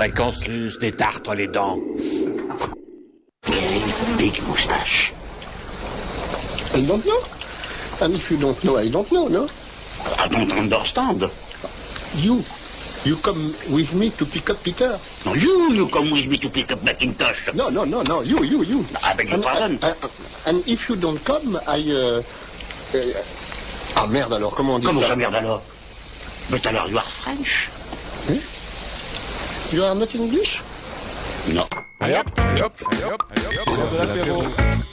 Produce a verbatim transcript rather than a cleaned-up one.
Dein Conslus, des tartres les dents. Big moustache. I don't know. And if you don't know, I don't know, no? I don't understand. You, you come with me to pick up Peter. No, you, you come with me to pick up Macintosh. No, no, no, no, you, you, you. I beg your and, pardon. uh, uh, and if you don't come, I... Uh, uh, ah merde alors, comment on dit Comment ça? ça, merde alors? But alors you are French? Hein? You are not English? Non. Allez hop, allez hop, allez hop, allez hop, c'est l'heure de l'apéro.